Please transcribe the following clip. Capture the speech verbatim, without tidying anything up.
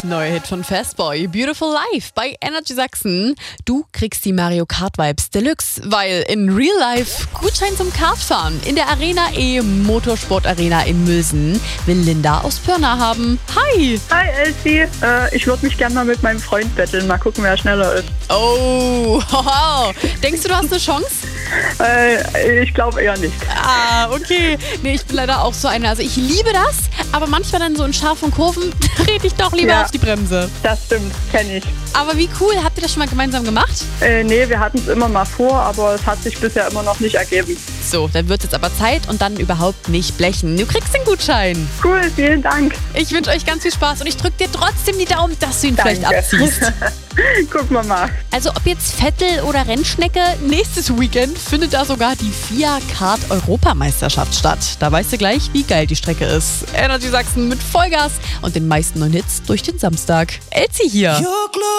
Neuer Hit von Fastboy, Beautiful Life bei Energy Sachsen. Du kriegst die Mario Kart Vibes Deluxe, weil in Real Life Gutschein zum Kartfahren in der Arena E Motorsport Arena in Mülsen will Linda aus Pirna haben. Hi! Hi Elsie, äh, ich würde mich gerne mal mit meinem Freund betteln, mal gucken, wer schneller ist. Oh, wow. Denkst du, du hast eine Chance? Äh, ich glaube eher nicht. Ah, okay. Nee, ich bin leider auch so eine. Also ich liebe das, aber manchmal dann so in scharfen Kurven trete ich doch lieber Ja. auf die Bremse. Das stimmt, kenne ich. Aber wie cool, habt ihr das schon mal gemeinsam gemacht? Äh, nee, wir hatten es immer mal vor, aber es hat sich bisher immer noch nicht ergeben. So, dann wird es jetzt aber Zeit und dann überhaupt nicht blechen. Du kriegst den Gutschein. Cool, vielen Dank. Ich wünsche euch ganz viel Spaß und ich drücke dir trotzdem die Daumen, dass du ihn vielleicht Danke. abziehst. Gucken wir mal. Also ob jetzt Vettel oder Rennschnecke, nächstes Weekend findet da sogar die FIA Kart Europameisterschaft statt. Da weißt du gleich, wie geil die Strecke ist. Energy Sachsen mit Vollgas und den meisten neuen Hits durch den Samstag. Elsie hier.